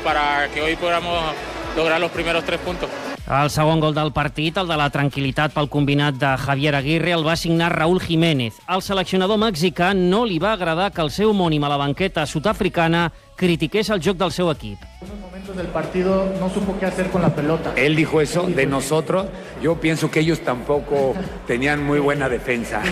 para que hoy podamos lograr los primeros 3 puntos. El segon gol del partit, el de la tranquil·litat pel combinat de Javier Aguirre, el va signar Raúl Jiménez. Al seleccionador mexicà no li va agradar que el seu homònim a la banqueta sud-africana critiqués el joc del seu equip. En unos momentos del partido no supo qué hacer con la pelota. Él dijo eso de nosotros. Yo pienso que ellos tampoco tenían muy buena defensa.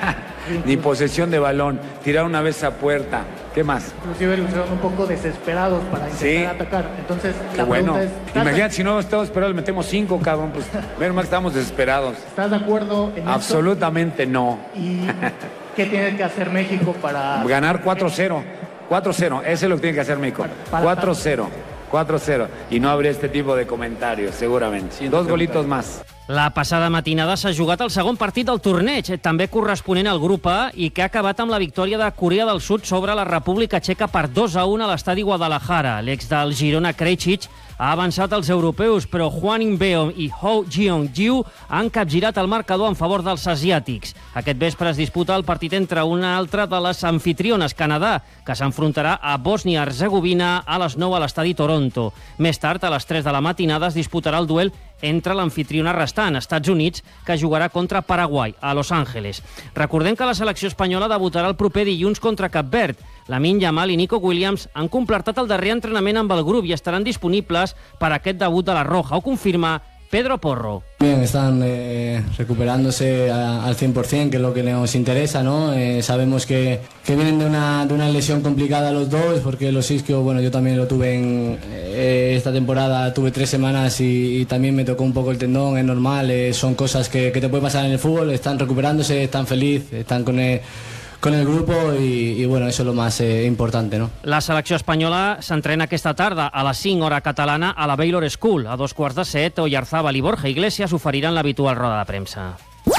Ni posesión de balón. Tiraron una vez a puerta. ¿Qué más? Inclusive lo hicieron un poco desesperados para intentar atacar. Entonces, qué bueno. Imagínate, si no estamos esperados, metemos 5, cabrón. Pues, menos mal que estamos desesperados. ¿Estás de acuerdo en Absolutamente esto? No. ¿Y qué tiene que hacer México para...? Ganar 4-0. 4-0. Eso es lo que tiene que hacer México. 4-0. 4-0. I no habría este tipo de comentarios, segurament. 2 golitos más. La passada matinada s'ha jugat el segon partit del torneig, també corresponent al grup A, i que ha acabat amb la victòria de Corea del Sud sobre la República Txeca per 2-1 a l'estadi Guadalajara. L'ex del Girona, Krejcic, ha avançat als europeus, però Hwang In-beom i Ho Jeong-ju han capgirat el marcador en favor dels asiàtics. Aquest vespre es disputa el partit entre una altra de les anfitriones, Canadà, que s'enfrontarà a Bòsnia-Herzegovina a les 9 a l'estadi Toronto. Més tard, a les 3 de la matinada, es disputarà el duel entre l'anfitriona restant, Estats Units, que jugarà contra Paraguai, a Los Angeles. Recordem que la selecció espanyola debutarà el proper dilluns contra Cap Verd. Lamine Yamal i Nico Williams han completat el darrer entrenament amb el grup i estaran disponibles per a aquest debut de la Roja. Ho confirma Pedro Porro. Bien, están recuperándose al 100%, que es lo que nos interesa, ¿no? Sabemos que vienen de una lesión complicada los dos, porque los isquios, bueno, yo también lo tuve esta temporada, tuve 3 semanas y también me tocó un poco el tendón, es normal, son cosas que te puede pasar en el fútbol, están recuperándose, están felices, están con el grupo y bueno, eso es lo más importante, ¿no? La selecció espanyola s'entrena aquesta tarda a les 5 hora catalana a la Baylor School. A 2:15, Oyarzábal i Borja Iglesias oferiran l'habitual roda de premsa.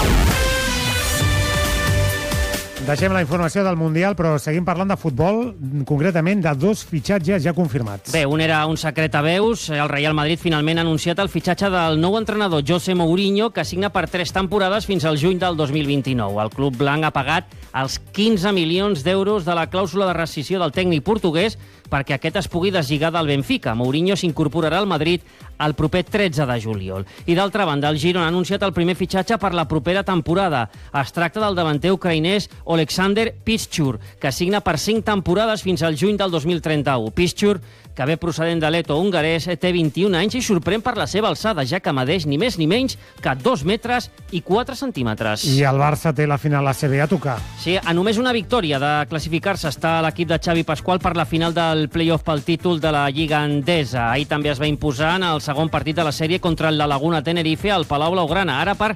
Deixem la informació del Mundial, però seguim parlant de futbol, concretament de 2 fitxatges ja confirmats. Bé, un era un secret a veus. El Real Madrid finalment ha anunciat el fitxatge del nou entrenador José Mourinho, que signa per 3 temporades fins al juny del 2029. El club blanc ha pagat els 15 milions d'euros de la clàusula de rescissió del tècnic portuguès perquè aquest es pugui deslligar del Benfica. Mourinho s'incorporarà al Madrid el proper 13 de juliol. I d'altra banda, el Girona ha anunciat el primer fitxatge per la propera temporada. Es tracta del davanter ucraïnès Oleksandr Piszczur, que signa per 5 temporades fins al juny del 2031. Piszczur, que ve procedent de l'Eto hongarès, té 21 anys i sorprèn per la seva alçada, ja que medeix ni més ni menys que 2 metres i 4 centímetres. I el Barça té la final a CB a tocar. Sí, a només una victòria de classificar-se està l'equip de Xavi Pasqual per la final del play-off pel títol de la Lliga Endesa. Ahir també es va imposar en el segon partit de la sèrie contra el La Laguna Tenerife al Palau Blaugrana, ara per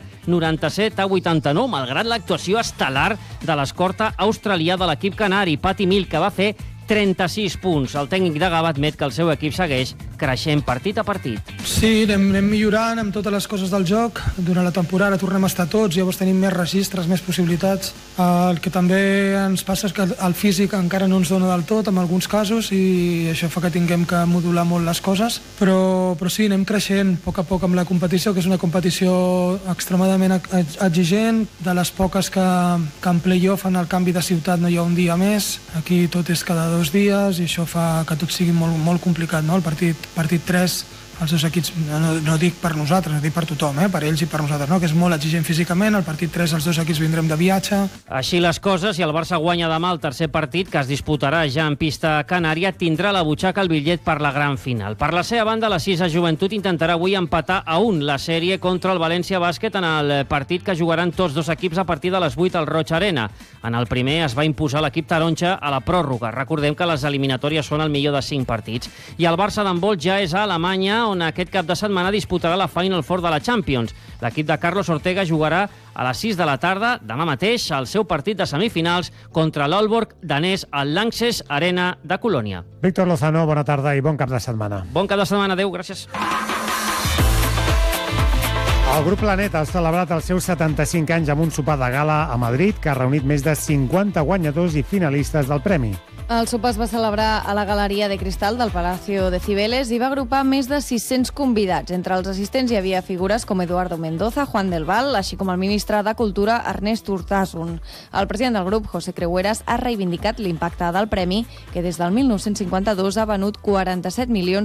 97-89, malgrat l'actuació estel·lar de l'escorta australià de l'equip canari, Patty Mills, que va fer 36 punts. El tècnic de Gavà admet que el seu equip segueix creixent partit a partit. Sí, anem millorant amb totes les coses del joc. Durant la temporada tornem a estar tots, llavors tenim més registres, més possibilitats. El que també ens passa és que el físic encara no ens dona del tot en alguns casos i això fa que tinguem que modular molt les coses, però sí, anem creixent a poc amb la competició, que és una competició extremadament exigent, de les poques que en play-off en el canvi de ciutat no hi ha un dia més. Aquí tot és cada 2 dies i això fa que tot sigui molt complicat, no? El partit 3, els dos equips, no dic per nosaltres, no dic per tothom, per ells i per nosaltres, no? Que és molt exigent físicament. El partit 3 els dos equips vindrem de viatge. Així les coses, i el Barça guanya demà el tercer partit, que es disputarà ja en pista canària, tindrà a la butxaca el bitllet per la gran final. Per la seva banda, la Cisa Joventut intentarà avui empatar a 1 la sèrie contra el València Bàsquet en el partit que jugaran tots dos equips a partir de les 8 al Roig Arena. En el primer es va imposar l'equip taronja a la pròrroga. Recordem que les eliminatòries són el millor de 5 partits. I el Barça d'handbol ja és a Alemanya, on aquest cap de setmana disputarà la Final Four de la Champions. L'equip de Carlos Ortega jugarà a les 6 de la tarda, demà mateix, el seu partit de semifinals contra l'Aalborg danès al Lanxess Arena de Colònia. Víctor Lozano, bona tarda i bon cap de setmana. Bon cap de setmana, adeu, gràcies. El grup Planeta ha celebrat els seus 75 anys amb un sopar de gala a Madrid que ha reunit més de 50 guanyadors i finalistes del premi. El sopar es va celebrar a la Galeria de Cristal del Palacio de Cibeles i va agrupar més de 600 convidats. Entre els assistents hi havia figures com Eduardo Mendoza, Juan del Val, així com el ministre de Cultura, Ernest Urtasun. El president del grup, José Creueras, ha reivindicat l'impacte del premi, que des del 1952 ha venut 47 milions